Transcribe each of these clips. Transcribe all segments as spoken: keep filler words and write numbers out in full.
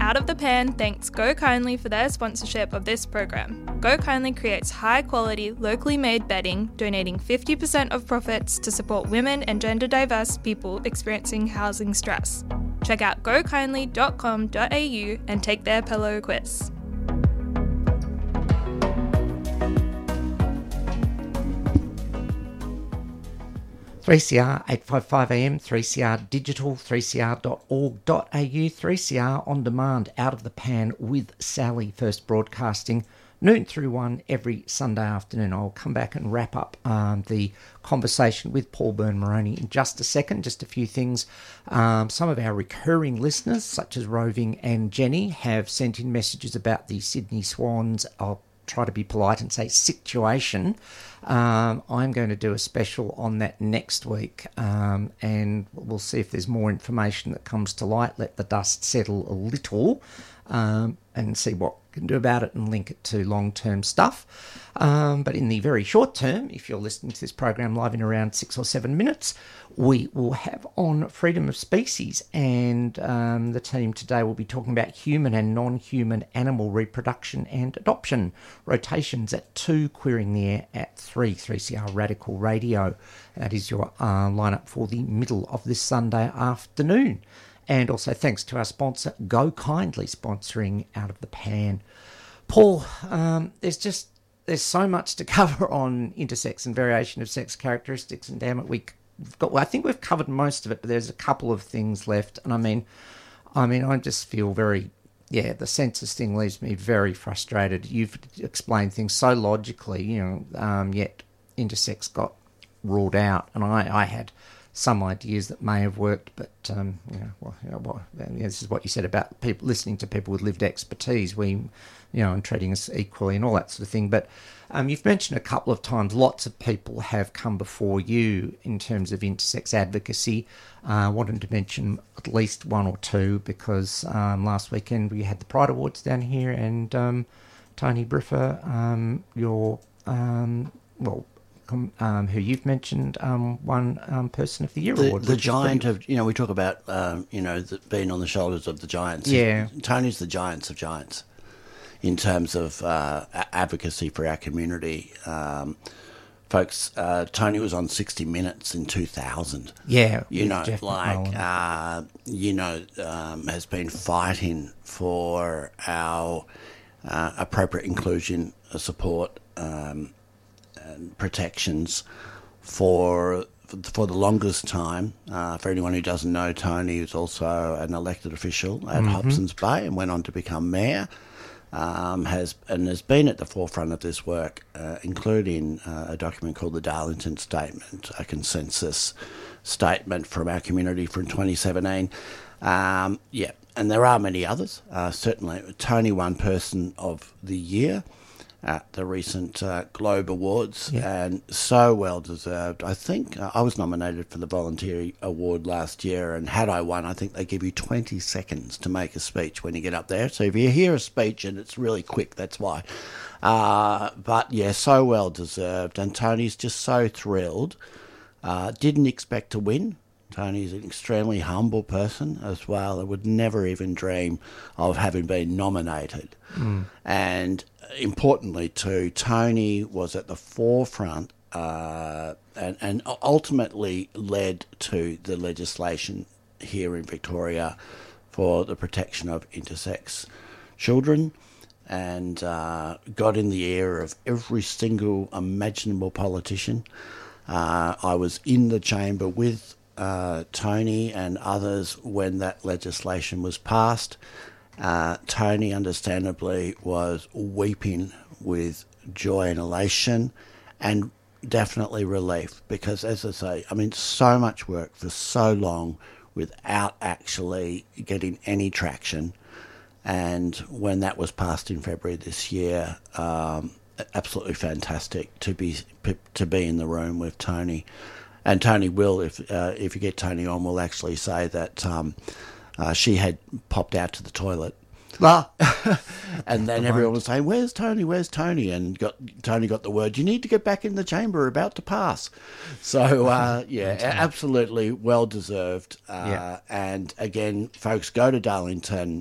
Out of the Pan thanks Go Kindly for their sponsorship of this program. Go Kindly creates high-quality, locally made bedding, donating fifty percent of profits to support women and gender-diverse people experiencing housing stress. Check out go kindly dot com dot a u and take their pillow quiz. three C R eight fifty-five A M, three C R Digital, three c r dot org dot a u, three C R On Demand, Out of the Pan with Sally, first broadcasting noon through one every Sunday afternoon. I'll come back and wrap up um, the conversation with Paul Byrne-Moroney in just a second. Just a few things. Um, some of our recurring listeners, such as Roving and Jenny, have sent in messages about the Sydney Swans. I'll try to be polite and say situation. Um, I'm going to do a special on that next week, um, and we'll see if there's more information that comes to light. Let the dust settle a little, um, and see what we can do about it and link it to long-term stuff. Um, but in the very short term, if you're listening to this program live in around six or seven minutes, we will have on freedom of species, and um, the team today will be talking about human and non-human animal reproduction and adoption. Rotations at two, Queering the Air at three, three C R Radical Radio. That is your uh, lineup for the middle of this Sunday afternoon. And also thanks to our sponsor, Go Kindly, sponsoring Out of the Pan. Paul, um, there's just there's so much to cover on intersex and variation of sex characteristics, and damn it, we We've got, well, I think we've covered most of it, but there's a couple of things left. And I mean, I mean, I just feel very, yeah, the census thing leaves me very frustrated. You've explained things so logically, you know, um, yet intersex got ruled out. And I, I had some ideas that may have worked, but, um, you know, well, you know, well, yeah, this is what you said about people listening to people with lived expertise, we, you know, and treating us equally and all that sort of thing. But Um, you've mentioned a couple of times lots of people have come before you in terms of intersex advocacy. I uh, wanted to mention at least one or two because um, last weekend we had the Pride Awards down here, and um, Tony Briffa, um, your, um, well, um, who you've mentioned, um, one um, Person of the Year the, award. The giant of, you know, we talk about, um, you know, the, being on the shoulders of the giants. Yeah. Tony's the giants of giants. In terms of uh, advocacy for our community, um, folks, uh, Tony was on sixty minutes in two thousand. Yeah, you know, Jeff like uh, you know, um, has been fighting for our uh, appropriate inclusion, uh, support, um, and protections for for the longest time. Uh, for anyone who doesn't know, Tony is also an elected official at mm-hmm. Hobsons Bay and went on to become mayor. Um, has and has been at the forefront of this work, uh, including uh, a document called the Darlington Statement, a consensus statement from our community from twenty seventeen. Um, yeah, and there are many others. Uh, certainly, Tony won Person of the Year at the recent uh, Globe Awards, yeah. and so well deserved. I think uh, I was nominated for the Volunteer Award last year, and had I won, I think they give you twenty seconds to make a speech when you get up there. So if you hear a speech and it's really quick, that's why. Uh, but yeah, so well deserved, and Tony's just so thrilled. Uh, didn't expect to win. Tony's an extremely humble person as well. I would never even dream of having been nominated. Mm. And importantly too, Tony was at the forefront uh, and, and ultimately led to the legislation here in Victoria for the protection of intersex children, and uh, got in the ear of every single imaginable politician. Uh, I was in the chamber with Uh, Tony and others when that legislation was passed. Uh, Tony, understandably, was weeping with joy and elation, and definitely relief, because, as I say, I mean, so much work for so long without actually getting any traction. And when that was passed in February this year, um, absolutely fantastic to be to be in the room with Tony. And Tony will, if uh, if you get Tony on, will actually say that um, uh, she had popped out to the toilet. Ah. And then everyone was saying, "Where's Tony? Where's Tony?" And got Tony got the word, "You need to get back in the chamber. We're about to pass." So uh, yeah, absolutely well deserved. Uh, yeah. And again, folks, go to Darlington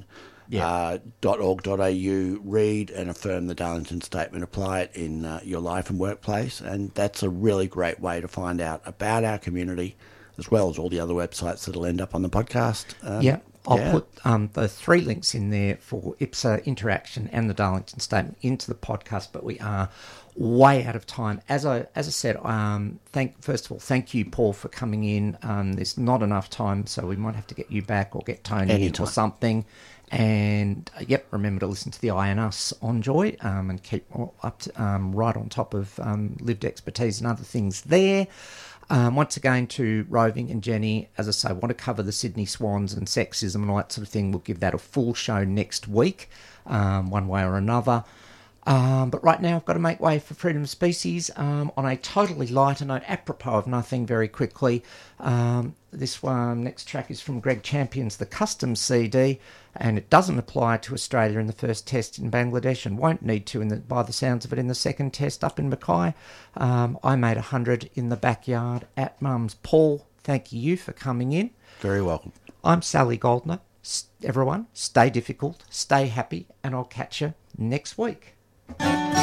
Yeah. uh, .org.au, read and affirm the Darlington Statement, apply it in uh, your life and workplace, and that's a really great way to find out about our community, as well as all the other websites that'll end up on the podcast. Um, yeah, I'll yeah. put um, the three links in there for I P S A Interaction and the Darlington Statement into the podcast, but we are way out of time. As I as I said, um, thank first of all, thank you, Paul, for coming in. Um, there's not enough time, so we might have to get you back or get Tony Anytime. or something. And uh, yep, remember to listen to the I N Us on Joy um, and keep up to, um, right on top of um, lived expertise and other things there. Um, once again, to Roving and Jenny, as I say, want to cover the Sydney Swans and sexism and all that sort of thing. We'll give that a full show next week, um, one way or another. Um, but right now, I've got to make way for Freedom of Species um, on a totally lighter note, apropos of nothing, very quickly. Um, this one, next track is from Greg Champion's The Customs C D, and it doesn't apply to Australia in the first test in Bangladesh and won't need to, in the, by the sounds of it, in the second test up in Mackay. Um, I made one hundred in the backyard at Mum's. Paul, thank you for coming in. Very welcome. I'm Sally Goldner. S- everyone, stay difficult, stay happy, and I'll catch you next week.